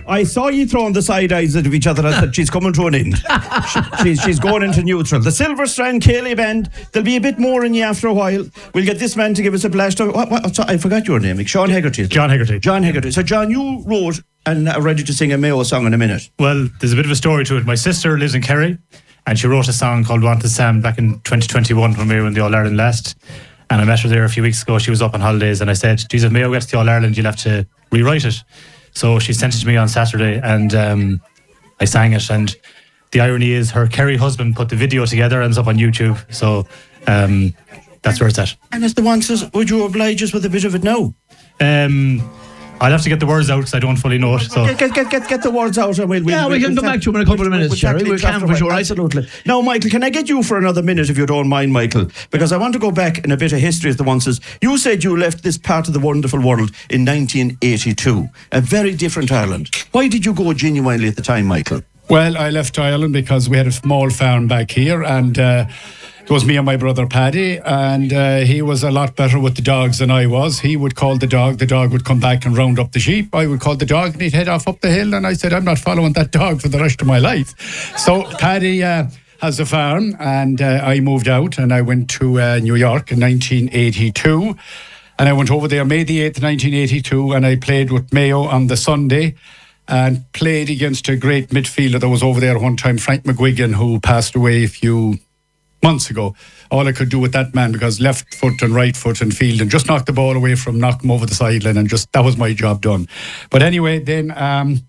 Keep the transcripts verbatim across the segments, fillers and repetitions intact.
I saw you throwing the side eyes at each other. I said, she's coming to an end. she, she's, she's going into neutral. The Silver Strand Ceilidh Band, there'll be a bit more in you after a while. We'll get this man to give us a blast. Of, what, what, I forgot your name. Sean Hegarty. John Hegarty. John Hegarty. So, John, you wrote and are ready to sing a Mayo song in a minute. Well, there's a bit of a story to it. My sister lives in Kerry, and she wrote a song called Wanted Sam back in twenty twenty-one when we were in the All-Ireland last. And I met her there a few weeks ago. She was up on holidays, and I said, geez, if Mayo gets to the All-Ireland, you'll have to rewrite it. So she sent it to me on Saturday, and um, I sang it. And the irony is her Kerry husband put the video together and it's up on YouTube. So um, that's where it's at. And as the one says, would you oblige us with a bit of it now? Um, I'll have to get the words out because I don't fully know it. So. Get, get, get, get, get the words out. And we'll, we'll, yeah, we we'll, can we'll come ta- back to them in a couple of minutes, we'll, Jerry. we'll We can for sure. Absolutely. Now, Michael, can I get you for another minute if you don't mind, Michael? Because I want to go back in a bit of history as the one says. You said you left this part of the wonderful world in nineteen eighty-two. A very different Ireland. Why did you go genuinely at the time, Michael? Well, I left Ireland because we had a small farm back here, and uh, it was me and my brother Paddy, and uh, he was a lot better with the dogs than I was. He would call the dog, the dog would come back and round up the sheep. I would call the dog and he'd head off up the hill, and I said, I'm not following that dog for the rest of my life. So Paddy uh, has a farm, and uh, I moved out and I went to uh, New York in nineteen eighty-two, and I went over there May the eighth, nineteen eighty-two, and I played with Mayo on the Sunday, and played against a great midfielder that was over there one time, Frank McGuigan, who passed away a few months ago. All I could do with that man, because left foot and right foot and field, and just knock the ball away from, knock him over the sideline, and just, that was my job done. But anyway, then um,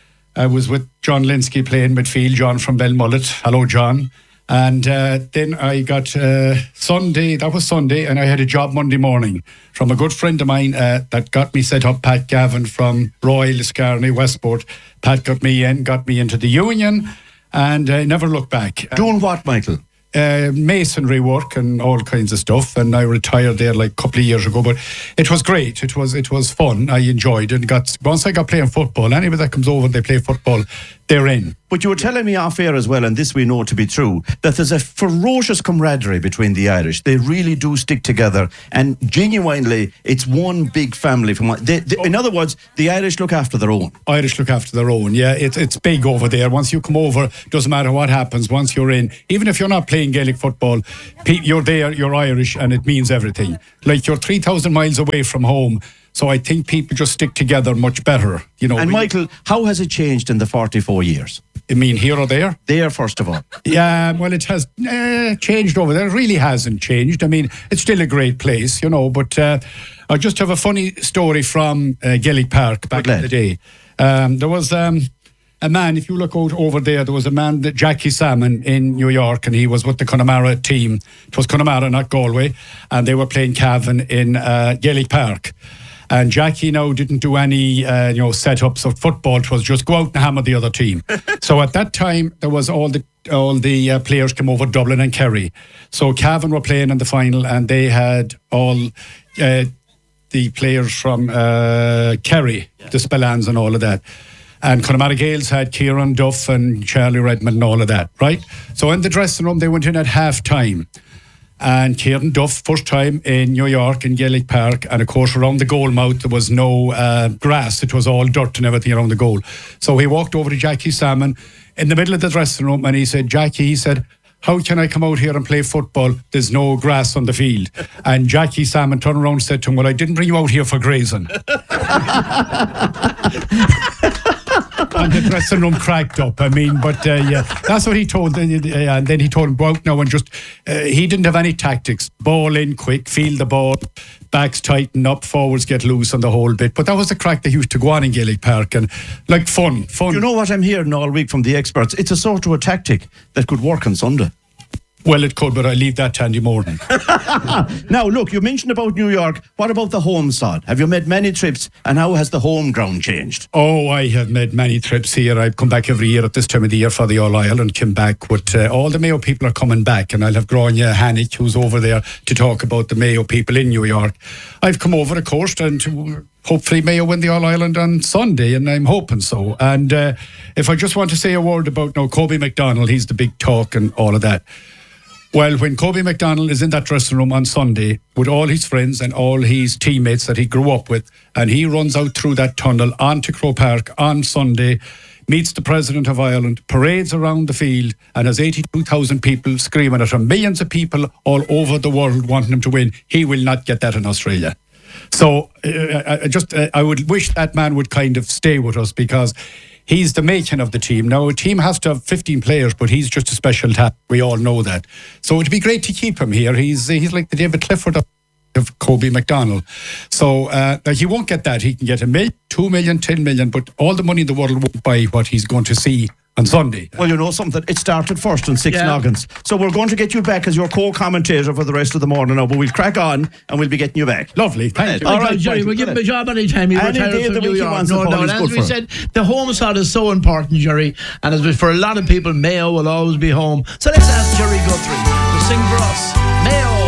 I was with John Linsky playing midfield, John from Belmullet. Hello, John. And uh, then I got uh, Sunday, that was Sunday, and I had a job Monday morning from a good friend of mine uh, that got me set up, Pat Gavin from Royal Liscarney, Westport. Pat got me in, got me into the union, and I uh, never looked back. Doing what, Michael? Uh, masonry work and all kinds of stuff, and I retired there like a couple of years ago, but it was great. It was it was fun. I enjoyed it. Got once I got playing football, anybody that comes over and they play football, they're in. But you were telling me off air as well, and this we know to be true, that there's a ferocious camaraderie between the Irish. They really do stick together, and genuinely, it's one big family. From they, they, in other words, the Irish look after their own. Irish look after their own. Yeah, it's it's big over there. Once you come over, doesn't matter what happens. Once you're in, even if you're not playing Gaelic football, you're there. You're Irish, and it means everything. Like you're three thousand miles away from home. So I think people just stick together much better, you know. And Michael, how has it changed in the forty-four years? I mean, here or there? There, first of all. Yeah, well, it has uh, changed over there. It really hasn't changed. I mean, it's still a great place, you know, but uh, I just have a funny story from uh, Gaelic Park back in the day. Um, there was um, a man, if you look out over there, there was a man, that Jackie Salmon in New York, and he was with the Connemara team. It was Connemara, not Galway, and they were playing Cavan in uh, Gaelic Park. And Jackie now didn't do any, uh, you know, setups of football. It was just go out and hammer the other team. So at that time, there was all the all the uh, players came over Dublin and Kerry. So Cavan were playing in the final, and they had all uh, the players from uh, Kerry, yeah. the Spillans and all of that. And Connemara Gaels had Kieran Duff and Charlie Redmond and all of that, right? So in the dressing room, they went in at half time. And Kieran Duff, first time in New York in Gaelic Park, and of course around the goal mouth there was no uh, grass, it was all dirt and everything around the goal. So he walked over to Jackie Salmon in the middle of the dressing room, and he said, Jackie, he said, how can I come out here and play football? There's no grass on the field. And Jackie Salmon turned around and said to him, well, I didn't bring you out here for grazing. And the dressing room cracked up. I mean, but uh, yeah, that's what he told. Uh, and then he told him, go out now and just, uh, he didn't have any tactics. Ball in quick, field the ball, backs tighten up, forwards get loose on the whole bit. But that was the crack they used to go on in Gaelic Park, and like fun, fun. You know what I'm hearing all week from the experts? It's a sort of a tactic that could work on Sunday. Well, it could, but I leave that to Andy Morton. Now, look, you mentioned about New York. What about the home sod? Have you made many trips, and how has the home ground changed? Oh, I have made many trips here. I've come back every year at this time of the year for the All-Ireland. Came back with uh, all the Mayo people are coming back, and I'll have Grania Hannick, who's over there, to talk about the Mayo people in New York. I've come over, of course, and hopefully Mayo win the All-Ireland on Sunday, and I'm hoping so. And uh, if I just want to say a word about now, Kobe McDonald, he's the big talk and all of that. Well, when Kobe McDonald is in that dressing room on Sunday with all his friends and all his teammates that he grew up with, and he runs out through that tunnel onto Croke Park on Sunday, meets the President of Ireland, parades around the field, and has eighty-two thousand people screaming at him, millions of people all over the world wanting him to win, he will not get that in Australia. So uh, I just uh, I would wish that man would kind of stay with us, because he's the making of the team. Now, a team has to have fifteen players, but he's just a special talent. We all know that. So it'd be great to keep him here. He's he's like the David Clifford of, of Kobe McDonald. So uh, he won't get that. He can get a million, two million, ten million, but all the money in the world won't buy what he's going to see on Sunday. Well, you know something, it started first on Six Yeah. Noggins. So we're going to get you back as your co-commentator for the rest of the morning now, but we'll crack on and we'll be getting you back. Lovely, thank you. All All right, right, Jerry, Michael, we'll give him go a job anytime he Any retires day of from the New week he York. wants No the ball, doubt. he's As good we for it. said, the home side is so important, Jerry, and as we, for a lot of people, Mayo will always be home. So let's ask Jerry Guthrie to sing for us. Mayo.